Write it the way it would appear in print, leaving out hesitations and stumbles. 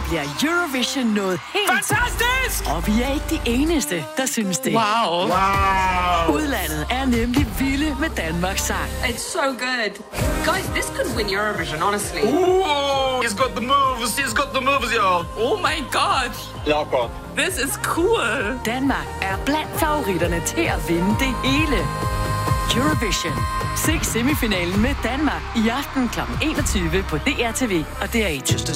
bliver Eurovision noget helt... Fantastisk! Og vi er ikke de eneste, der synes det. Wow. Udlandet er nemlig vilde med Danmarks sang. It's so good. Guys, this could win Eurovision, honestly. Ooh, he's got the moves. He's got the moves, y'all. Oh my god. Jakob. This is cool. Danmark er blandt favoritterne til at vinde det hele. Eurovision. Se semifinalen med Danmark i aften kl. 21 på DRTV og DR1.